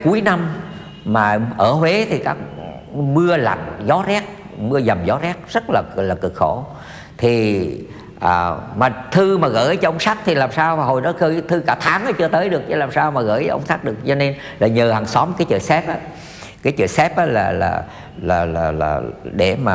Cuối năm mà ở Huế thì các mưa lạnh gió rét, mưa dầm gió rét rất là cực khổ. Thì mà thư mà gửi cho ông Sắc thì làm sao mà hồi đó thư cả tháng nó chưa tới được, chứ làm sao mà gửi ông Sắc được. Cho nên là nhờ hàng xóm cái chợ xếp á, cái chợ xếp á là để mà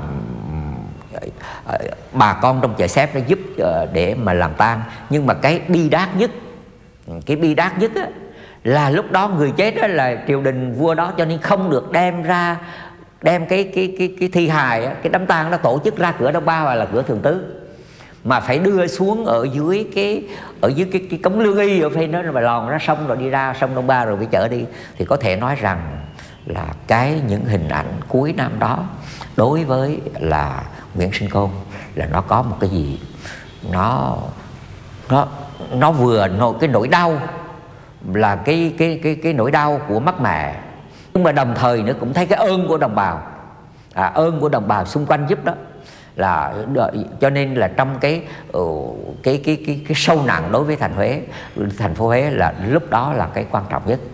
bà con trong chợ xếp nó giúp để mà làm tang. Nhưng mà cái bi đát nhất á, là lúc đó người chết đó là triều đình vua đó, cho nên không được đem cái thi hài á, cái đám tang nó tổ chức ra cửa Đông Ba và là cửa Thường Tứ, mà phải đưa xuống ở dưới cái cống Lương Y ở phía đó, rồi lòn ra sông rồi đi ra sông Đông Ba rồi bị chở đi. Thì có thể nói rằng là những hình ảnh cuối năm đó đối với là Nguyễn Sinh Côn là nó có một cái gì nó vừa cái nỗi đau, là cái nỗi đau của mất mẹ, nhưng mà đồng thời nữa cũng thấy cái ơn của đồng bào, ơn của đồng bào xung quanh giúp đó. Là cho nên là trong cái sâu nặng đối với thành phố Huế là lúc đó là cái quan trọng nhất.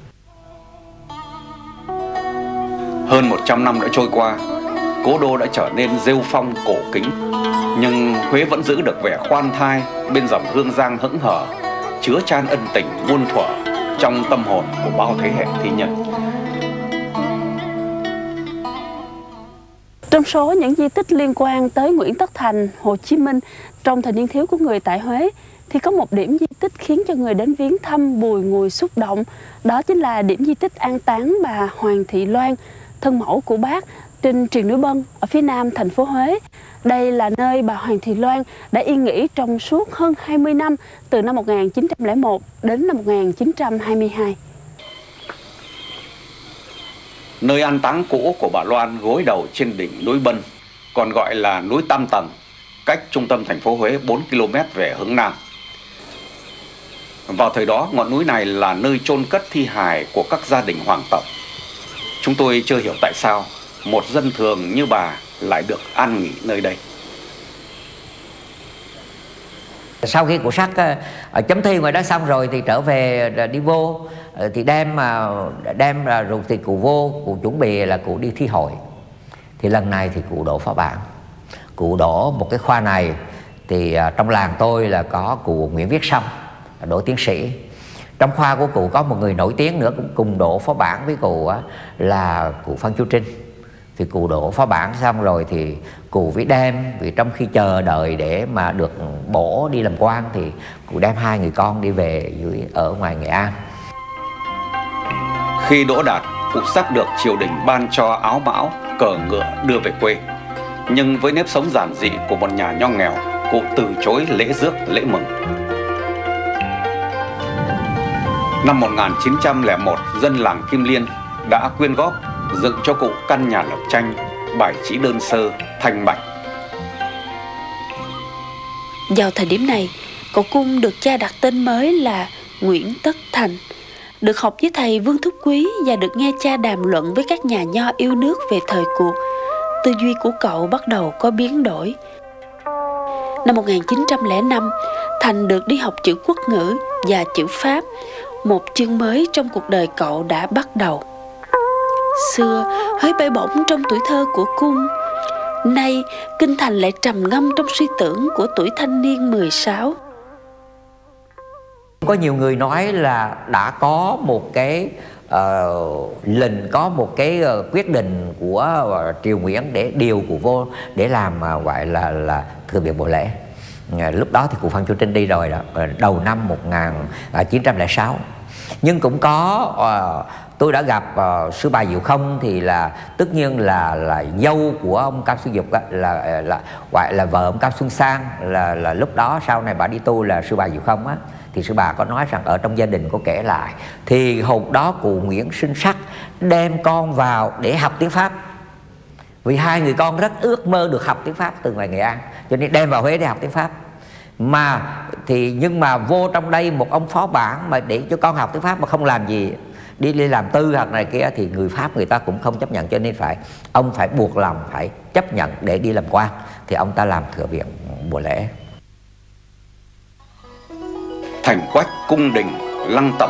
Hơn 100 năm đã trôi qua, cố đô đã trở nên rêu phong cổ kính, nhưng Huế vẫn giữ được vẻ khoan thai bên dòng Hương Giang hững hờ, chứa chan ân tình muôn thuở trong tâm hồn của bao thế hệ thi nhân. Trong số những di tích liên quan tới Nguyễn Tất Thành, Hồ Chí Minh trong thời niên thiếu của người tại Huế, thì có một điểm di tích khiến cho người đến viếng thăm bùi ngùi xúc động. Đó chính là điểm di tích an táng bà Hoàng Thị Loan, thân mẫu của Bác, trên triền núi Bân ở phía nam thành phố Huế. Đây là nơi bà Hoàng Thị Loan đã yên nghỉ trong suốt hơn 20 năm, từ năm 1901 đến năm 1922. Nơi an táng cũ của bà Loan gối đầu trên đỉnh núi Bân, còn gọi là núi Tam Tầng, cách trung tâm thành phố Huế 4 km về hướng nam. Vào thời đó, ngọn núi này là nơi chôn cất thi hài của các gia đình hoàng tộc. Chúng tôi chưa hiểu tại sao một dân thường như bà lại được an nghỉ nơi đây. Sau khi cụ Sắc chấm thi ngoài đó xong rồi thì trở về đi vô, thì đem rồi thì cụ vô, cụ chuẩn bị là cụ đi thi hội. Thì lần này thì cụ đỗ phó bản, cụ đỗ một cái khoa này. Thì trong làng tôi là có cụ Nguyễn Viết Song đỗ tiến sĩ. Trong khoa của cụ có một người nổi tiếng nữa cũng cùng đỗ phó bản với cụ là cụ Phan Chu Trinh. Thì cụ đỗ phó bản xong rồi thì cụ với đem, vì trong khi chờ đợi để mà được bổ đi làm quan thì cụ đem hai người con đi về ở ngoài Nghệ An. Khi đỗ đạt, cụ Sắc được triều đình ban cho áo mão, cờ ngựa đưa về quê. Nhưng với nếp sống giản dị của một nhà nho nghèo, cụ từ chối lễ rước lễ mừng. Năm 1901, dân làng Kim Liên đã quyên góp dựng cho cụ căn nhà lợp tranh, bài trí đơn sơ, thanh bạch. Vào thời điểm này, cậu Cung được cha đặt tên mới là Nguyễn Tất Thành, được học với thầy Vương Thúc Quý và được nghe cha đàm luận với các nhà nho yêu nước về thời cuộc. Tư duy của cậu bắt đầu có biến đổi. Năm 1905, Thành được đi học chữ quốc ngữ và chữ Pháp, một chương mới trong cuộc đời cậu đã bắt đầu. Xưa, hỡi bay bổng trong tuổi thơ của Cung, nay kinh thành lại trầm ngâm trong suy tưởng của tuổi thanh niên 16. Có nhiều người nói là đã có một cái lệnh, có một cái quyết định của triều Nguyễn để điều cụ vô để làm gọi là thừa biện bộ lễ. Lúc đó thì cụ Phan Chu Trinh đi rồi đó, đầu năm 1906. Nhưng cũng có tôi đã gặp sư bà Diệu Không, thì là tất nhiên là dâu của ông Cao Xuân Dục là gọi là vợ ông Cao Xuân Sang, là lúc đó sau này bà đi tu là sư bà Diệu Không á. Thì sư bà có nói rằng ở trong gia đình có kể lại thì hồi đó cụ Nguyễn Sinh Sắc đem con vào để học tiếng Pháp, vì hai người con rất ước mơ được học tiếng Pháp từ ngoài Nghệ An, cho nên đem vào Huế để học tiếng Pháp. Nhưng mà vô trong đây một ông phó bản mà để cho con học tiếng Pháp mà không làm gì, đi làm tư hoặc này kia, thì người Pháp người ta cũng không chấp nhận, cho nên ông phải buộc lòng phải chấp nhận để đi làm quan. Thì ông ta làm thừa biện bộ lễ. Thành quách, cung đình, lăng tẩm